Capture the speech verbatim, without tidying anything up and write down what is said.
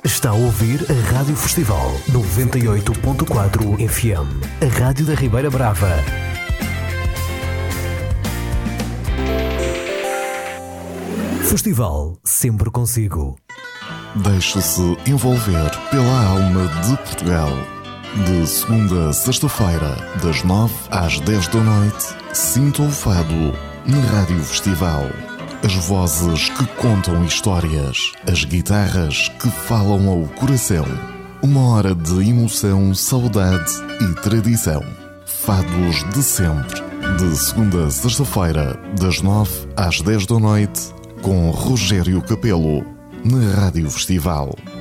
Está a ouvir a Rádio Festival noventa e oito ponto quatro F M, a Rádio da Ribeira Brava. Festival sempre consigo. Deixe-se envolver pela alma de Portugal. De segunda a sexta-feira, das nove às dez da noite, sinta o fado na Rádio Festival. As vozes que contam histórias, as guitarras que falam ao coração. Uma hora de emoção, saudade e tradição. Fados de sempre. De segunda a sexta-feira, das nove às dez da noite, com Rogério Capelo, na Rádio Festival.